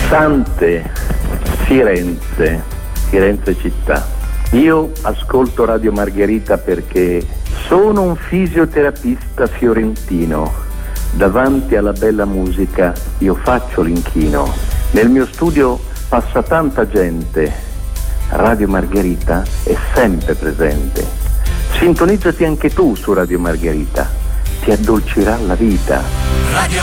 Sante Firenze, Firenze città. Io ascolto Radio Margherita perché sono un fisioterapista fiorentino. Davanti alla bella musica io faccio l'inchino. Nel mio studio passa tanta gente. Radio Margherita è sempre presente. Sintonizzati anche tu su Radio Margherita. Ti addolcirà la vita.